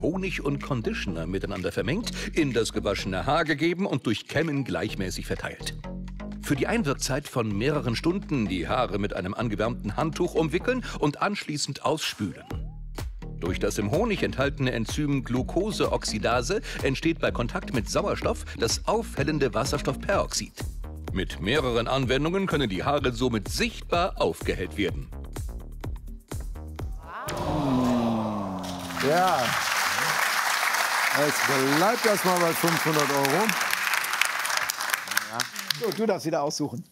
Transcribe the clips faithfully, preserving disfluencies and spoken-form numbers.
Honig und Conditioner miteinander vermengt, in das gewaschene Haar gegeben und durch Kämmen gleichmäßig verteilt. Für die Einwirkzeit von mehreren Stunden die Haare mit einem angewärmten Handtuch umwickeln und anschließend ausspülen. Durch das im Honig enthaltene Enzym Glucoseoxidase entsteht bei Kontakt mit Sauerstoff das auffällende Wasserstoffperoxid. Mit mehreren Anwendungen können die Haare somit sichtbar aufgehellt werden. Ja, es bleibt erstmal bei fünfhundert Euro. So, du darfst wieder aussuchen.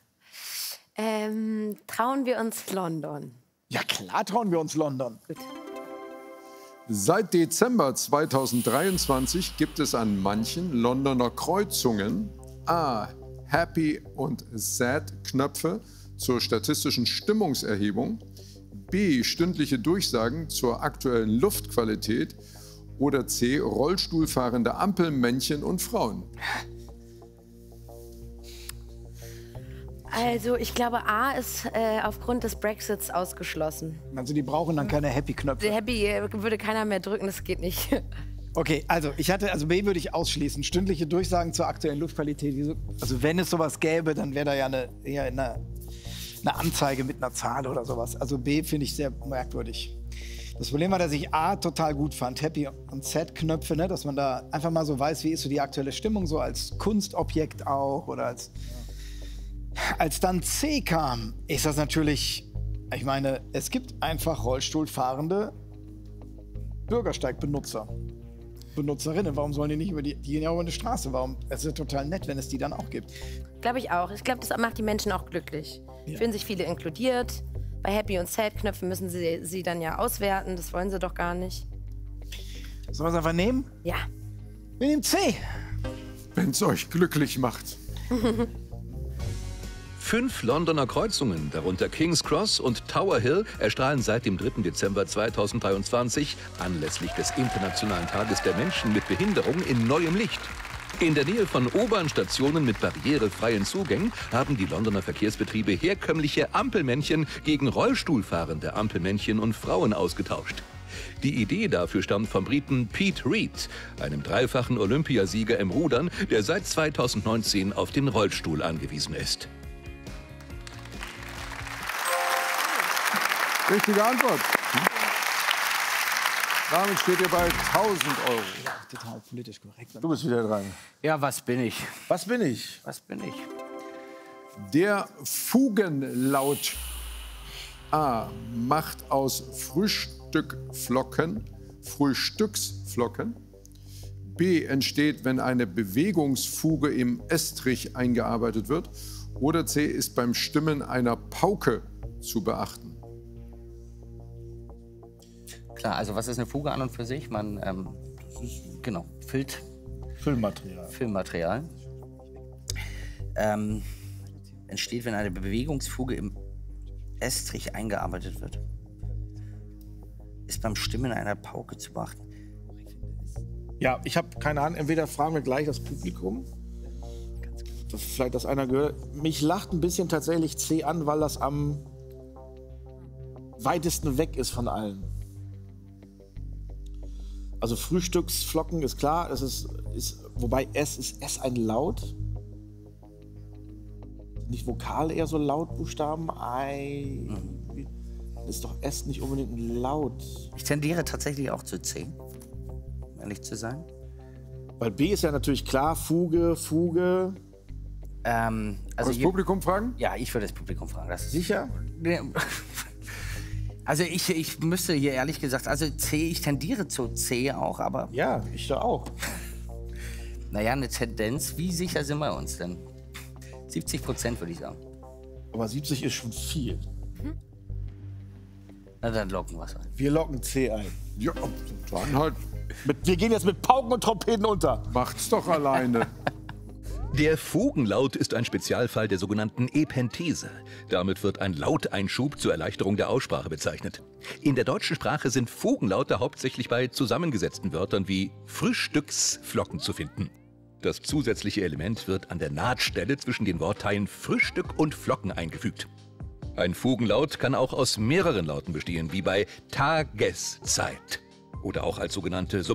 Ähm, trauen wir uns London? Ja, klar trauen wir uns London. Gut. Seit Dezember zweitausenddreiundzwanzig gibt es an manchen Londoner Kreuzungen A. Happy und Sad Knöpfe zur statistischen Stimmungserhebung, B. stündliche Durchsagen zur aktuellen Luftqualität oder C. Rollstuhlfahrende Ampelmännchen und Frauen. Also ich glaube, A ist äh, aufgrund des Brexits ausgeschlossen. Also die brauchen dann keine Happy-Knöpfe. Happy äh, würde keiner mehr drücken, das geht nicht. Okay, also ich hatte, also B würde ich ausschließen. Stündliche Durchsagen zur aktuellen Luftqualität. Also wenn es sowas gäbe, dann wäre da ja eine, eher eine, eine Anzeige mit einer Zahl oder sowas. Also B finde ich sehr merkwürdig. Das Problem war, dass ich A total gut fand, Happy und Sad-Knöpfe, ne? Dass man da einfach mal so weiß, wie ist so die aktuelle Stimmung, so als Kunstobjekt auch oder als... Als dann C kam, ist das natürlich, ich meine, es gibt einfach Rollstuhlfahrende Bürgersteigbenutzer, Benutzerinnen. Warum sollen die nicht über die, die gehen ja über eine Straße? Warum? Es ist ja total nett, wenn es die dann auch gibt. Glaube ich auch. Ich glaube, das macht die Menschen auch glücklich. Ja. Fühlen sich viele inkludiert. Bei Happy und Sad-Knöpfen müssen sie sie dann ja auswerten. Das wollen sie doch gar nicht. Sollen wir es einfach nehmen? Ja. Wir nehmen C. Wenn es euch glücklich macht. Fünf Londoner Kreuzungen, darunter King's Cross und Tower Hill, erstrahlen seit dem dritten Dezember zweitausenddreiundzwanzig anlässlich des Internationalen Tages der Menschen mit Behinderung in neuem Licht. In der Nähe von U-Bahn-Stationen mit barrierefreien Zugängen haben die Londoner Verkehrsbetriebe herkömmliche Ampelmännchen gegen Rollstuhlfahrende Ampelmännchen und Frauen ausgetauscht. Die Idee dafür stammt vom Briten Pete Reed, einem dreifachen Olympiasieger im Rudern, der seit zweitausendneunzehn auf den Rollstuhl angewiesen ist. Richtige Antwort. Damit steht ihr bei tausend Euro. Ja, total politisch korrekt. Du bist wieder dran. Ja, was bin ich? Was bin ich? Was bin ich? Der Fugenlaut A macht aus Frühstückflocken Frühstücksflocken. B entsteht, wenn eine Bewegungsfuge im Estrich eingearbeitet wird. Oder C ist beim Stimmen einer Pauke zu beachten. Klar, also was ist eine Fuge an und für sich? Man, ähm, das ist, genau, Filt, Filmmaterial. Filmmaterial. Ähm, entsteht, wenn eine Bewegungsfuge im Estrich eingearbeitet wird. Ist beim Stimmen einer Pauke zu beachten. Ja, ich habe keine Ahnung. Entweder fragen wir gleich das Publikum. Das, vielleicht das einer gehört. Mich lacht ein bisschen tatsächlich C an, weil das am weitesten weg ist von allen. Also Frühstücksflocken ist klar, es ist, ist, wobei S ist S ein Laut. Nicht vokal, eher so Lautbuchstaben. I, mhm. Ist doch S nicht unbedingt ein Laut. Ich tendiere tatsächlich auch zu C, um ehrlich zu sein. Weil B ist ja natürlich klar, Fuge, Fuge. Ähm, also das Publikum fragen? Ja, ich würde das Publikum fragen. Das ist sicher? Also ich, ich müsste hier ehrlich gesagt, also C, ich tendiere zu C auch, aber... Ja, ich da auch. Naja, eine Tendenz, wie sicher sind wir uns denn? siebzig Prozent würde ich sagen. Aber siebzig ist schon viel. Hm? Na, dann locken wir es ein. Wir locken C ein. Ja, dann halt. Mit, wir gehen jetzt mit Pauken und Trompeten unter. Macht's doch alleine. Der Fugenlaut ist ein Spezialfall der sogenannten Epenthese. Damit wird ein Lauteinschub zur Erleichterung der Aussprache bezeichnet. In der deutschen Sprache sind Fugenlaute hauptsächlich bei zusammengesetzten Wörtern wie Frühstücksflocken zu finden. Das zusätzliche Element wird an der Nahtstelle zwischen den Wortteilen Frühstück und Flocken eingefügt. Ein Fugenlaut kann auch aus mehreren Lauten bestehen, wie bei Tageszeit oder auch als sogenannte